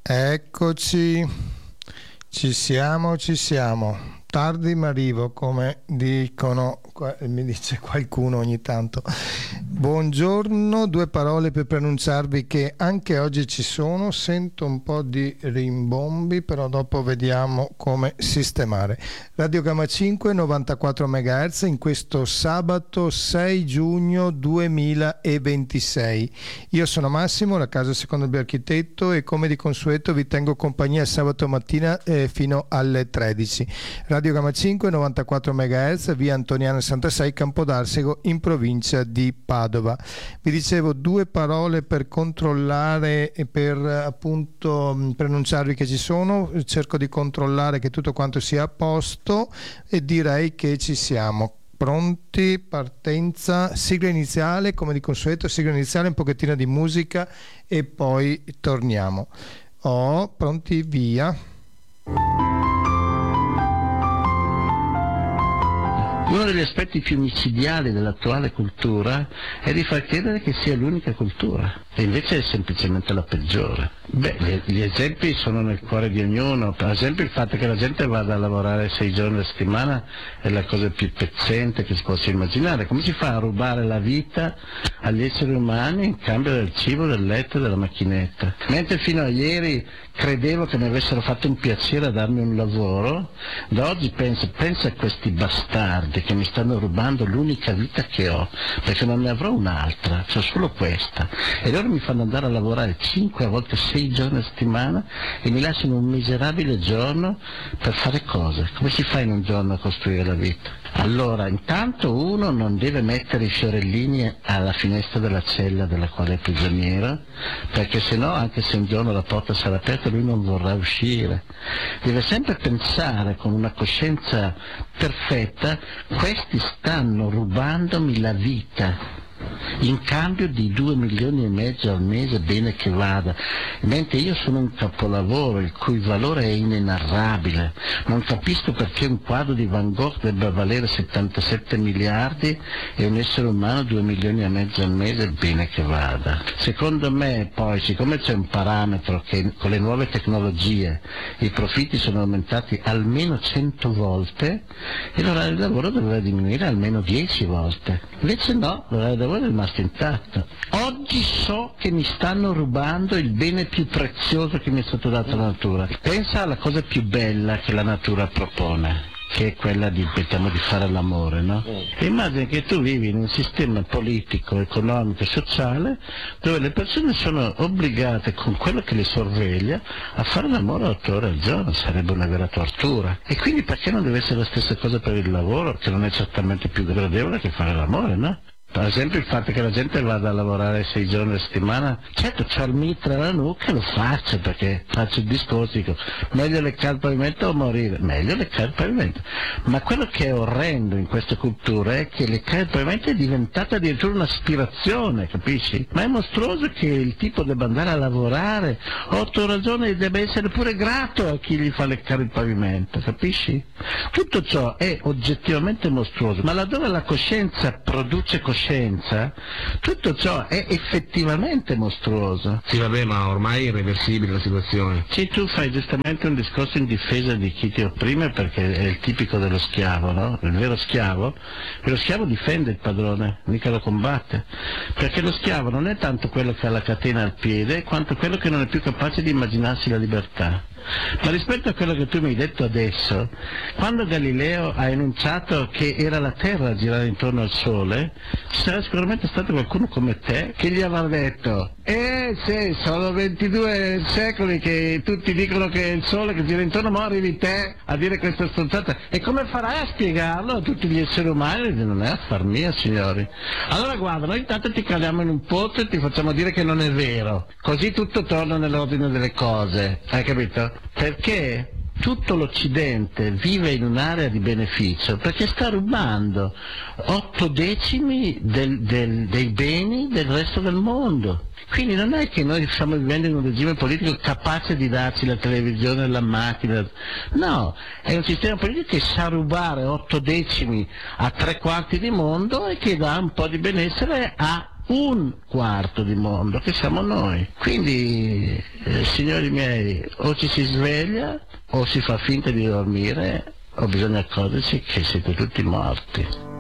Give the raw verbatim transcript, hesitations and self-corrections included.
Eccoci, ci siamo, ci siamo. Tardi ma arrivo, come dicono, mi dice qualcuno ogni tanto. Buongiorno, due parole per preannunciarvi che anche oggi ci sono, sento un po' di rimbombi, però dopo vediamo come sistemare. Radio Gamma cinque, novantaquattro megahertz, in questo sabato sei giugno duemilaventisei. Io sono Massimo, la casa secondo il architetto, e come di consueto vi tengo compagnia sabato mattina eh, fino alle tredici. Radio Gamma cinque, novantaquattro megahertz, via Antoniano sessantasei, Campodarsego, in provincia di Padova. Vi dicevo due parole per controllare e per appunto preannunciarvi che ci sono. Cerco di controllare che tutto quanto sia a posto e direi che ci siamo. Pronti, partenza, sigla iniziale, come di consueto, sigla iniziale, un pochettino di musica e poi torniamo. Oh, pronti, via. Uno degli aspetti più micidiali dell'attuale cultura è di far credere che sia l'unica cultura, e invece è semplicemente la peggiore. Beh, gli, gli esempi sono nel cuore di ognuno. Per esempio il fatto che la gente vada a lavorare sei giorni a settimana è la cosa più pezzente che si possa immaginare. Come si fa a rubare la vita agli esseri umani in cambio del cibo, del letto e della macchinetta? Mentre fino a ieri credevo che mi avessero fatto un piacere a darmi un lavoro, da oggi penso, penso a questi bastardi che mi stanno rubando l'unica vita che ho, perché non ne avrò un'altra, c'ho solo questa, e loro mi fanno andare a lavorare cinque, a volte sei giorni a settimana e mi lasciano un miserabile giorno per fare cose. Come si fa in un giorno a costruire la vita? Allora, intanto uno non deve mettere i fiorellini alla finestra della cella della quale è prigioniero, perché sennò, anche se un giorno la porta sarà aperta, lui non vorrà uscire. Deve sempre pensare con una coscienza perfetta: questi stanno rubandomi la vita in cambio di due milioni e mezzo al mese, bene che vada, mentre io sono un capolavoro il cui valore è inenarrabile. Non capisco perché un quadro di Van Gogh debba valere settantasette miliardi e un essere umano due milioni e mezzo al mese, bene che vada. Secondo me poi, siccome c'è un parametro che con le nuove tecnologie i profitti sono aumentati almeno cento volte, e l'orario di lavoro doveva diminuire almeno dieci volte, invece no, l'orario di lavoro è rimasto intatto. Oggi so che mi stanno rubando il bene più prezioso che mi è stato dato dalla natura. Pensa alla cosa più bella che la natura propone, che è quella di, mettiamo, di fare l'amore, no? E immagina che tu vivi in un sistema politico, economico e sociale dove le persone sono obbligate, con quello che le sorveglia, a fare l'amore otto ore al giorno. Sarebbe una vera tortura. E quindi perché non deve essere la stessa cosa per il lavoro, che non è certamente più gradevole che fare l'amore, no? Per esempio il fatto che la gente vada a lavorare sei giorni a settimana, certo c'ho il mitra alla nuca, lo faccio perché faccio il discorso, dico meglio leccare il pavimento o morire, meglio leccare il pavimento. Ma quello che è orrendo in questa cultura è che leccare il pavimento è diventata addirittura un'aspirazione, capisci? Ma è mostruoso che il tipo debba andare a lavorare otto ore al giorno e debba essere pure grato a chi gli fa leccare il pavimento, capisci? Tutto ciò è oggettivamente mostruoso, ma laddove la coscienza produce coscienza, tutto ciò è effettivamente mostruoso. Sì, vabbè, ma ormai è irreversibile la situazione. Sì, tu fai giustamente un discorso in difesa di chi ti opprime, perché è il tipico dello schiavo, no? Il vero schiavo, lo schiavo difende il padrone, mica lo combatte, perché lo schiavo non è tanto quello che ha la catena al piede, quanto quello che non è più capace di immaginarsi la libertà. Ma rispetto a quello che tu mi hai detto adesso, quando Galileo ha enunciato che era la Terra a girare intorno al Sole, ci sarà sicuramente stato qualcuno come te che gli avrà detto: eh sì, sono ventidue secoli che tutti dicono che è il Sole che gira intorno, ma arrivi te a dire questa stronzata, e come farai a spiegarlo a tutti gli esseri umani? Non è affar mio, signori. Allora guarda, noi intanto ti caliamo in un pozzo e ti facciamo dire che non è vero, così tutto torna nell'ordine delle cose, hai capito? Perché tutto l'Occidente vive in un'area di beneficio perché sta rubando otto decimi del, del, dei beni del resto del mondo. Quindi non è che noi stiamo vivendo in un regime politico capace di darci la televisione e la macchina, no, è un sistema politico che sa rubare otto decimi a tre quarti di mondo e che dà un po' di benessere a un quarto di mondo che siamo noi. Quindi, eh, signori miei, o ci si sveglia o si fa finta di dormire o bisogna accorgersi che siete tutti morti.